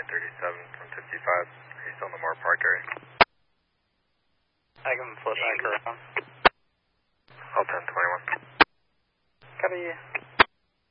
from 55. Are you still in the Moore Park area? I can flip back around. All 1021. Copy.